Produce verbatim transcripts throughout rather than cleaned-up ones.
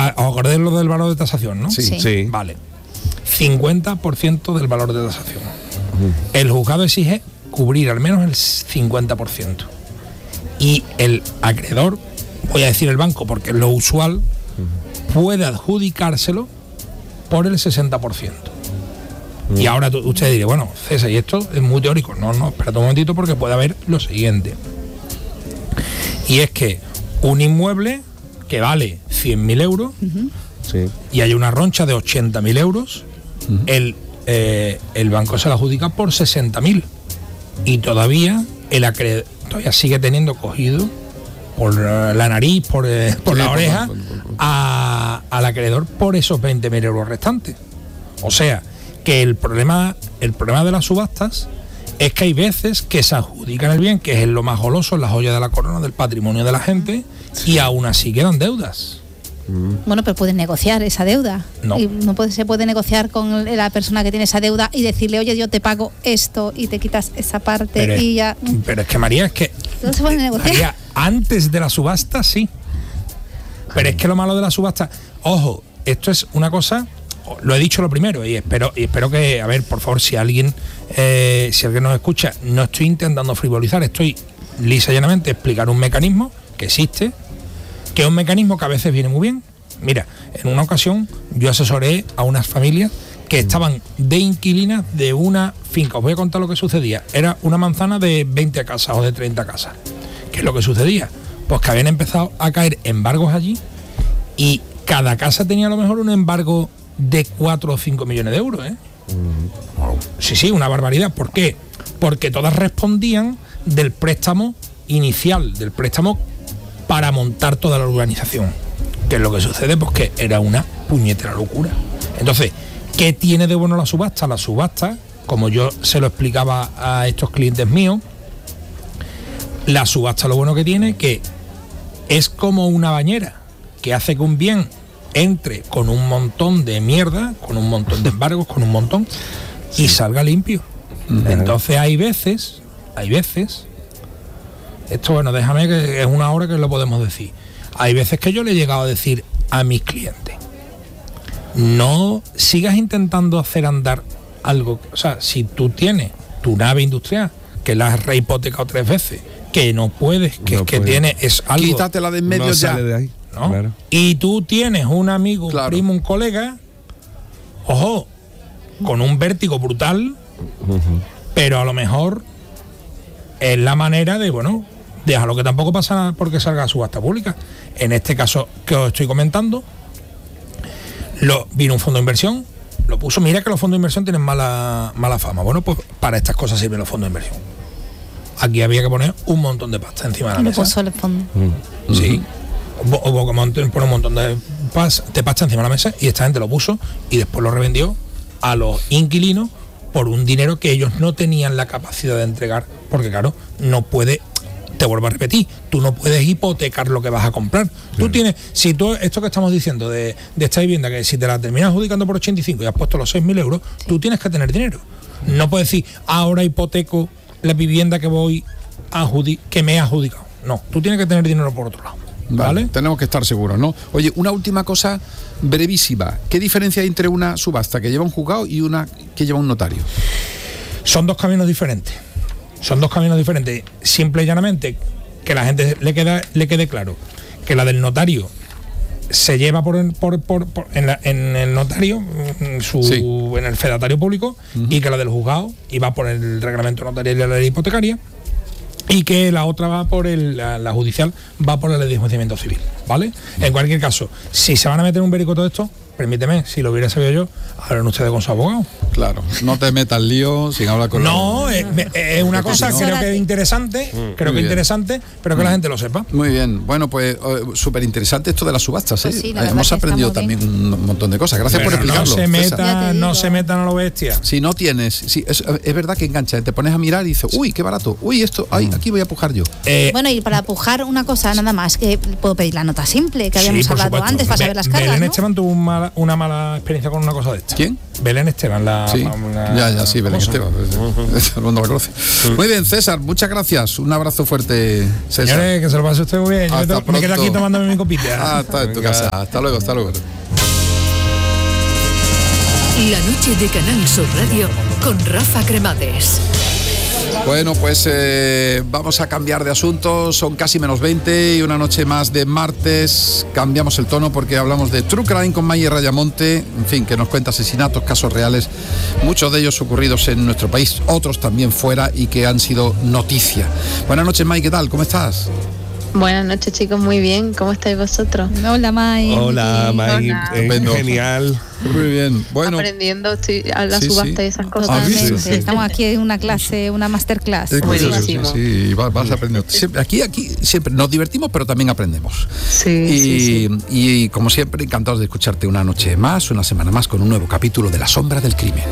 ¿Os acordáis lo del valor de tasación, no? Sí. Sí. sí. Vale. cincuenta por ciento del valor de tasación. Uh-huh. El juzgado exige cubrir al menos el cincuenta por ciento. Y el acreedor, voy a decir el banco porque es lo usual, uh-huh, puede adjudicárselo por el sesenta por ciento. Uh-huh. Y ahora tú, usted dirá, bueno, César, y esto es muy teórico. No, no, espérate un momentito porque puede haber lo siguiente. Y es que un inmueble que vale cien mil euros, uh-huh, sí, y hay una roncha de ochenta mil euros, uh-huh, el, eh, el banco se la adjudica por sesenta mil. Y todavía el acreedor todavía sigue teniendo cogido por la nariz, por, eh, por sí, la oreja, por, por, por, por. A, al acreedor por esos veinte mil euros restantes. O sea, que el problema, el problema de las subastas es que hay veces que se adjudican el bien, que es lo más goloso, la joya de la corona, del patrimonio de la gente, sí, y aún así quedan deudas. Bueno, pero puedes negociar esa deuda. No. Y no puede, se puede negociar con la persona que tiene esa deuda y decirle, oye, yo te pago esto y te quitas esa parte pero y es, ya. Pero es que María, es que. No se puede negociar. María, antes de la subasta, sí. Pero es que lo malo de la subasta, ojo, esto es una cosa, lo he dicho lo primero, y espero, y espero que, a ver, por favor, si alguien, eh, si alguien nos escucha, no estoy intentando frivolizar, estoy lisa y llanamente explicar un mecanismo que existe, que es un mecanismo que a veces viene muy bien. Mira, en una ocasión yo asesoré a unas familias que estaban de inquilinas de una finca. Os voy a contar lo que sucedía. Era una manzana de veinte casas o de treinta casas. ¿Qué es lo que sucedía? Pues que habían empezado a caer embargos allí y cada casa tenía a lo mejor un embargo de cuatro o cinco millones de euros, ¿eh? Wow. Sí, sí, una barbaridad. ¿Por qué? Porque todas respondían del préstamo inicial, del préstamo para montar toda la urbanización. ¿Qué es lo que sucede? Pues que era una puñetera locura. Entonces, ¿qué tiene de bueno la subasta? La subasta, como yo se lo explicaba a estos clientes míos, la subasta lo bueno que tiene que es como una bañera que hace que un bien entre con un montón de mierda, con un montón de embargos, con un montón, y salga limpio. Entonces hay veces, hay veces, esto bueno, déjame que es una hora que lo podemos decir. Hay veces que yo le he llegado a decir a mis clientes, no sigas intentando hacer andar algo, o sea, si tú tienes tu nave industrial, que la has rehipotecado tres veces, que no puedes, que no es que puede. tiene, es algo... Quítatela de en medio no ya. De ahí, ¿no? Claro. Y tú tienes un amigo, claro, un primo, un colega, ojo, con un vértigo brutal, uh-huh, pero a lo mejor es la manera de, bueno, déjalo, que tampoco pasa nada porque salga a subasta pública. En este caso que os estoy comentando, lo, vino un fondo de inversión, lo puso. Mira que los fondos de inversión tienen mala, mala fama. Bueno, pues para estas cosas sirven los fondos de inversión. Aquí había que poner un montón de pasta encima de la mesa. Lo puso el fondo. Mm. Sí. Hubo que poner un montón de pasta, de pasta encima de la mesa y esta gente lo puso y después lo revendió a los inquilinos por un dinero que ellos no tenían la capacidad de entregar, porque claro, no puede, te vuelvo a repetir, tú no puedes hipotecar lo que vas a comprar. Sí. Tú tienes, si tú, esto que estamos diciendo de, de esta vivienda, que si te la terminas adjudicando por ochenta y cinco y has puesto los seis mil euros, sí, tú tienes que tener dinero. No puedes decir, ahora hipoteco la vivienda que voy a adjudic- que me he adjudicado. No, tú tienes que tener dinero por otro lado. ¿Vale? Vale, tenemos que estar seguros, ¿no? Oye, una última cosa brevísima. ¿Qué diferencia hay entre una subasta que lleva un juzgado y una que lleva un notario? Son dos caminos diferentes. Son dos caminos diferentes. Simple y llanamente, que la gente le queda, le quede claro que la del notario se lleva por, por, por, por en, la, en el notario, en, su, sí, en el fedatario público, uh-huh, y que la del juzgado iba por el reglamento notarial y la ley hipotecaria, y que la otra va por el, la, la judicial va por la ley de enjuiciamiento civil, ¿vale? En cualquier caso, si se van a meter un verico todo esto, permíteme, si lo hubiera sabido yo, hablan ustedes con su abogado. Claro, no te metas lío sin hablar con No, es, es una cosa no, creo que es interesante, mm, creo que es interesante, pero que mm, la gente lo sepa. Muy bien, bueno, pues uh, súper interesante esto de las subastas, pues ¿eh? Sí, hemos aprendido también bien, un montón de cosas. Gracias pero por explicarlo. No se metan, no se metan a lo bestia. Si no tienes, sí, es, es verdad que engancha, te pones a mirar y dices, uy, qué barato, uy, esto, ay, aquí voy a pujar yo. Eh, bueno, y para pujar una cosa nada más, que puedo pedir la nota simple, que habíamos sí, hablado supuesto. antes, para saber las cargas, Belén ¿no? Esteban tuvo un mala, una mala experiencia con una cosa de esta. ¿Quién? Belén Esteban, la una... Sí, una- ya, ya, sí, Belén famosa. Esteban. Todo el mundo la conoce. Muy bien, César, muchas gracias. Un abrazo fuerte, César. Señores, que se lo pase usted muy bien. Yo me, Hasta to- me quedo pronto. aquí tomándome mi copita. Ah, está en tu Venga. casa. Hasta luego, hasta luego. La noche de Canal Sur Radio con Rafa Cremades. Bueno, pues eh, vamos a cambiar de asunto. Son casi menos veinte y una noche más de martes. Cambiamos el tono porque hablamos de True Crime con Mayer Rayamonte, en fin, que nos cuenta asesinatos, casos reales, muchos de ellos ocurridos en nuestro país, otros también fuera y que han sido noticia. Buenas noches, May, ¿qué tal? ¿Cómo estás? Buenas noches, chicos, muy bien. ¿Cómo estáis vosotros? Hola, Mai. Hola, May. Hola. Eh, Estupendo. genial. Muy bien. Bueno, Aprendiendo, estoy a la Sí, subasta sí. y esas cosas. Ah, sí, Totalmente. sí, sí. Estamos aquí en una clase, una masterclass. es curioso, Buenísimo. sí, sí, y vas, vas aprendiendo. Siempre, aquí, aquí siempre nos divertimos, pero también aprendemos. Sí, Y, sí, sí. y como siempre, encantados de escucharte una noche más, una semana más, con un nuevo capítulo de La Sombra del Crimen.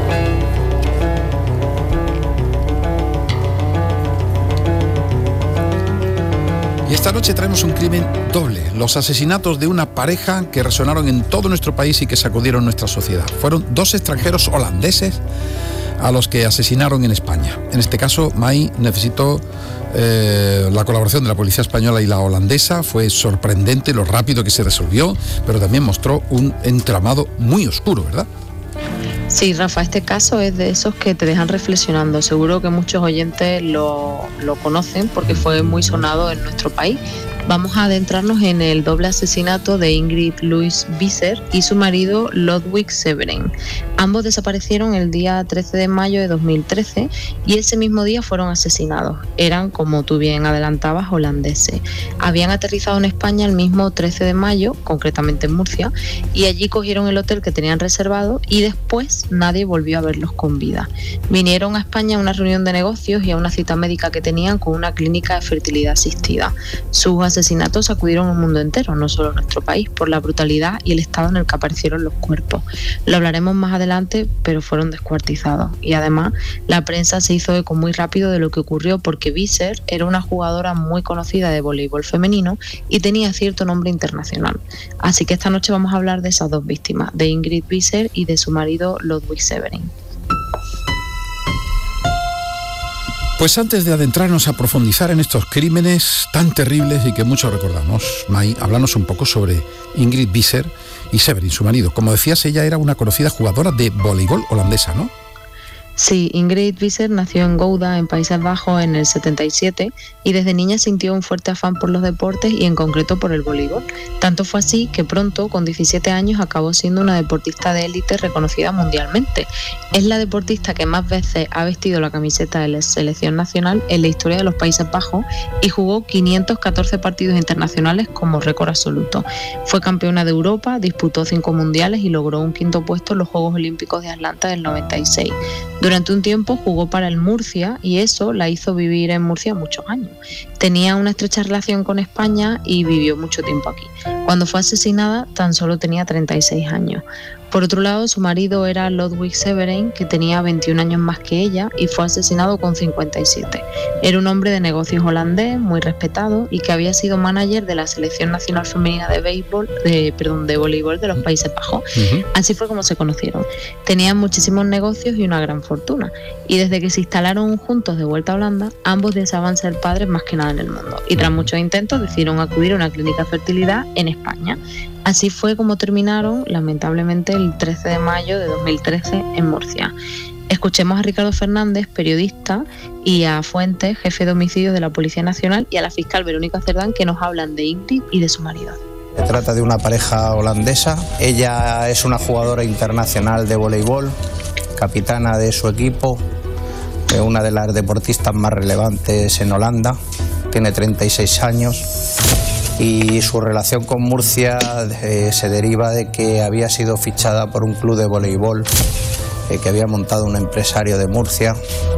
Y esta noche traemos un crimen doble, los asesinatos de una pareja que resonaron en todo nuestro país y que sacudieron nuestra sociedad. Fueron dos extranjeros holandeses a los que asesinaron en España. En este caso, May, necesito eh, la colaboración de la policía española y la holandesa. Fue sorprendente lo rápido que se resolvió, pero también mostró un entramado muy oscuro, ¿verdad? Sí, Rafa, este caso es de esos que te dejan reflexionando. Seguro que muchos oyentes lo, lo conocen porque fue muy sonado en nuestro país. Vamos a adentrarnos en el doble asesinato de Ingrid Louise Visser y su marido Ludwig Severin. Ambos desaparecieron el día trece de mayo de dos mil trece y ese mismo día fueron asesinados. Eran, como tú bien adelantabas, holandeses. Habían aterrizado en España el mismo trece de mayo, concretamente en Murcia, y allí cogieron el hotel que tenían reservado y después nadie volvió a verlos con vida. Vinieron a España a una reunión de negocios y a una cita médica que tenían con una clínica de fertilidad asistida. Sus asesinatos sacudieron el mundo entero, no solo nuestro país, por la brutalidad y el estado en el que aparecieron los cuerpos. Lo hablaremos más adelante, pero fueron descuartizados. Y además, la prensa se hizo eco muy rápido de lo que ocurrió porque Visser era una jugadora muy conocida de voleibol femenino y tenía cierto nombre internacional. Así que esta noche vamos a hablar de esas dos víctimas, de Ingrid Visser y de su marido Ludwig Severin. Pues antes de adentrarnos a profundizar en estos crímenes tan terribles y que muchos recordamos, May, háblanos un poco sobre Ingrid Visser y Severin, su marido. Como decías, ella era una conocida jugadora de voleibol holandesa, ¿no? Sí, Ingrid Visser nació en Gouda, en Países Bajos, en el setenta y siete y desde niña sintió un fuerte afán por los deportes y en concreto por el voleibol. Tanto fue así que pronto, con diecisiete años, acabó siendo una deportista de élite reconocida mundialmente. Es la deportista que más veces ha vestido la camiseta de la selección nacional en la historia de los Países Bajos y jugó quinientos catorce partidos internacionales como récord absoluto. Fue campeona de Europa, disputó cinco mundiales y logró un quinto puesto en los Juegos Olímpicos de Atlanta del noventa y seis. Durante un tiempo jugó para el Murcia y eso la hizo vivir en Murcia muchos años. Tenía una estrecha relación con España y vivió mucho tiempo aquí. Cuando fue asesinada tan solo tenía treinta y seis años. Por otro lado, su marido era Ludwig Severin, que tenía veintiún años más que ella y fue asesinado con cincuenta y siete. Era un hombre de negocios holandés, muy respetado y que había sido manager de la selección nacional femenina de béisbol, de, perdón, de voleibol de los Países Bajos. Uh-huh. Así fue como se conocieron. Tenían muchísimos negocios y una gran fortuna. Y desde que se instalaron juntos de vuelta a Holanda, ambos deseaban ser padres más que nada en el mundo. Y tras muchos intentos decidieron acudir a una clínica de fertilidad en España. Así fue como terminaron, lamentablemente, el trece de mayo de dos mil trece en Murcia. Escuchemos a Ricardo Fernández, periodista, y a Fuentes, jefe de homicidios de la Policía Nacional, y a la fiscal Verónica Cerdán, que nos hablan de Ingrid y de su marido. Se trata de una pareja holandesa. Ella es una jugadora internacional de voleibol, capitana de su equipo, una de las deportistas más relevantes en Holanda. Tiene treinta y seis años. Y su relación con Murcia eh, se deriva de que había sido fichada por un club de voleibol eh, que había montado un empresario de Murcia.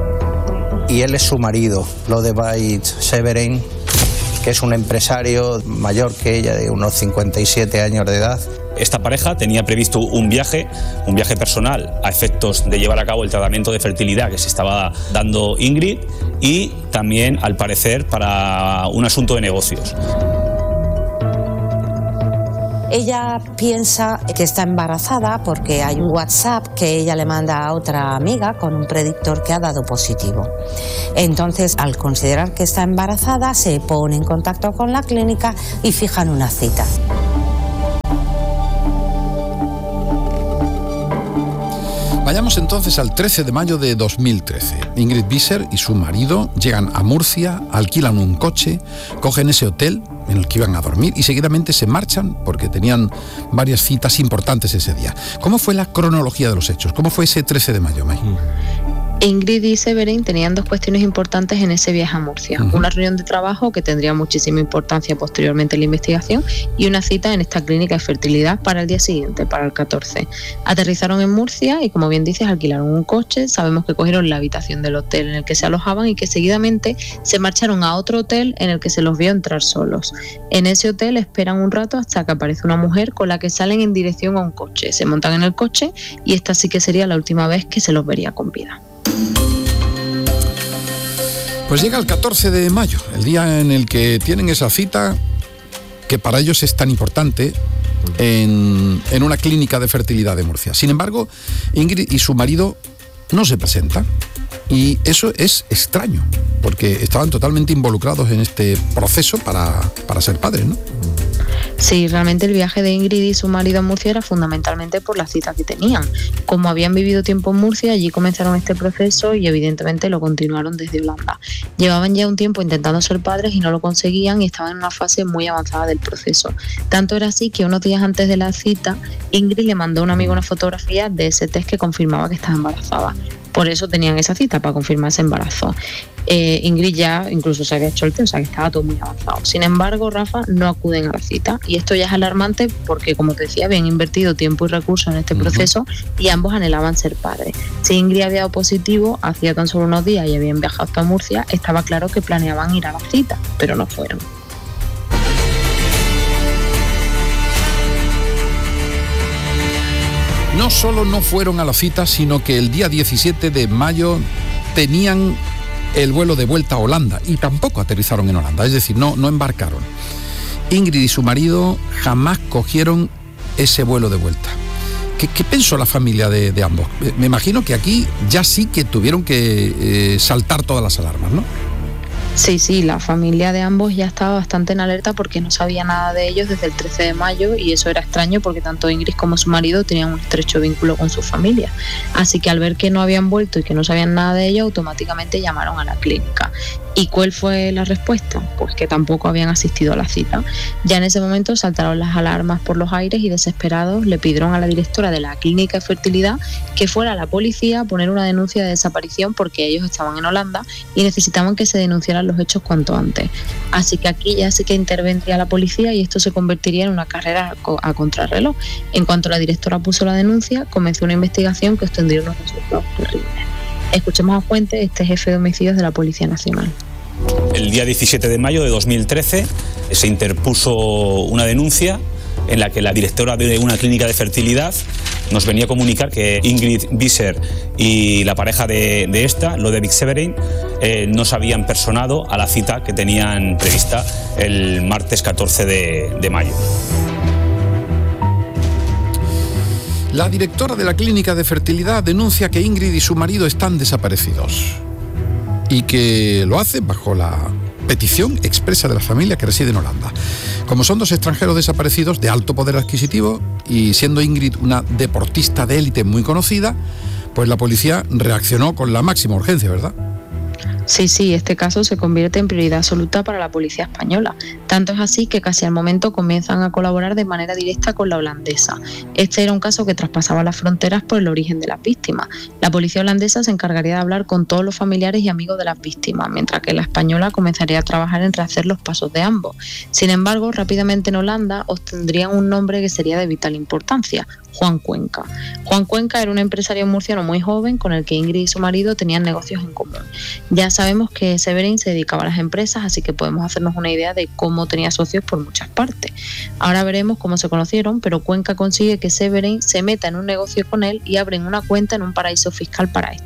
Y él es su marido, Ludwig Severin, que es un empresario mayor que ella, de unos cincuenta y siete años de edad. Esta pareja tenía previsto un viaje, un viaje personal a efectos de llevar a cabo el tratamiento de fertilidad que se estaba dando Ingrid y también, al parecer, para un asunto de negocios. Ella piensa que está embarazada porque hay un WhatsApp que ella le manda a otra amiga con un predictor que ha dado positivo. Entonces, al considerar que está embarazada, se pone en contacto con la clínica y fijan una cita. Vayamos entonces al trece de mayo de dos mil trece. Ingrid Visser y su marido llegan a Murcia, alquilan un coche, cogen ese hotel en el que iban a dormir y seguidamente se marchan porque tenían varias citas importantes ese día. ¿Cómo fue la cronología de los hechos? ¿Cómo fue ese trece de mayo, May? Ingrid y Severin tenían dos cuestiones importantes en ese viaje a Murcia. Uh-huh. Una reunión de trabajo que tendría muchísima importancia posteriormente en la investigación y una cita en esta clínica de fertilidad para el día siguiente, para el catorce. Aterrizaron en Murcia y, como bien dices, alquilaron un coche. Sabemos que cogieron la habitación del hotel en el que se alojaban y que seguidamente se marcharon a otro hotel en el que se los vio entrar solos. En ese hotel esperan un rato hasta que aparece una mujer con la que salen en dirección a un coche. Se montan en el coche y esta sí que sería la última vez que se los vería con vida. Pues llega el catorce de mayo, el día en el que tienen esa cita que para ellos es tan importante en, en una clínica de fertilidad de Murcia. Sin embargo, Ingrid y su marido no se presentan y eso es extraño porque estaban totalmente involucrados en este proceso para, para ser padres, ¿no? Sí, realmente el viaje de Ingrid y su marido a Murcia era fundamentalmente por la cita que tenían. Como habían vivido tiempo en Murcia, allí comenzaron este proceso y evidentemente lo continuaron desde Holanda. Llevaban ya un tiempo intentando ser padres y no lo conseguían y estaban en una fase muy avanzada del proceso. Tanto era así que unos días antes de la cita, Ingrid le mandó a un amigo una fotografía de ese test que confirmaba que estaba embarazada. Por eso tenían esa cita, para confirmar ese embarazo. Eh, Ingrid ya incluso se había hecho el test, o sea que estaba todo muy avanzado. Sin embargo, Rafa, no acuden a la cita y esto ya es alarmante porque, como te decía, habían invertido tiempo y recursos en este proceso uh-huh. y ambos anhelaban ser padres. Si Ingrid había dado positivo hacía tan solo unos días y habían viajado hasta Murcia, estaba claro que planeaban ir a la cita, pero no fueron. No solo no fueron a la cita, sino que el día diecisiete de mayo tenían el vuelo de vuelta a Holanda y tampoco aterrizaron en Holanda, es decir, no, no embarcaron. Ingrid y su marido jamás cogieron ese vuelo de vuelta. ¿Qué, qué pensó la familia de, de ambos? Me imagino que aquí ya sí que tuvieron que eh, saltar todas las alarmas, ¿no? Sí, sí, la familia de ambos ya estaba bastante en alerta porque no sabía nada de ellos desde el trece de mayo y eso era extraño porque tanto Ingrid como su marido tenían un estrecho vínculo con su familia. Así que al ver que no habían vuelto y que no sabían nada de ellos, automáticamente llamaron a la clínica. ¿Y cuál fue la respuesta? Pues que tampoco habían asistido a la cita. Ya en ese momento saltaron las alarmas por los aires y desesperados le pidieron a la directora de la clínica de fertilidad que fuera a la policía a poner una denuncia de desaparición porque ellos estaban en Holanda y necesitaban que se denunciaran los hechos cuanto antes. Así que aquí ya sí que intervendría la policía y esto se convertiría en una carrera a contrarreloj. En cuanto la directora puso la denuncia, comenzó una investigación que obtendría unos resultados terribles. Escuchemos a Fuentes, este jefe de homicidios de la Policía Nacional. El día diecisiete de mayo de dos mil trece se interpuso una denuncia en la que la directora de una clínica de fertilidad nos venía a comunicar que Ingrid Visser y la pareja de, de esta, Lodewijk Severin, eh, no se habían personado a la cita que tenían prevista el martes catorce de mayo. La directora de la clínica de fertilidad denuncia que Ingrid y su marido están desaparecidos y que lo hace bajo la petición expresa de la familia que reside en Holanda. Como son dos extranjeros desaparecidos de alto poder adquisitivo y siendo Ingrid una deportista de élite muy conocida, pues la policía reaccionó con la máxima urgencia, ¿verdad? Sí, sí, este caso se convierte en prioridad absoluta para la policía española. Tanto es así que casi al momento comienzan a colaborar de manera directa con la holandesa. Este era un caso que traspasaba las fronteras por el origen de las víctimas. La policía holandesa se encargaría de hablar con todos los familiares y amigos de las víctimas, mientras que la española comenzaría a trabajar en rehacer los pasos de ambos. Sin embargo, rápidamente en Holanda obtendrían un nombre que sería de vital importancia: Juan Cuenca. Juan Cuenca era un empresario murciano muy joven con el que Ingrid y su marido tenían negocios en común. Ya sabemos que Severin se dedicaba a las empresas, así que podemos hacernos una idea de cómo tenía socios por muchas partes. Ahora veremos cómo se conocieron, pero Cuenca consigue que Severin se meta en un negocio con él y abren una cuenta en un paraíso fiscal para esto.